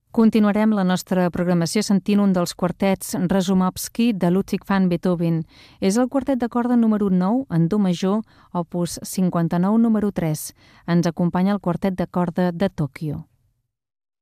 Continuarem la nostra programació sentint un dels quartets Razumovsky de Ludwig van Beethoven. És el quartet de corda número 9 en do major, opus 59 número 3. Ens acompanya el quartet de corda de Tòquio.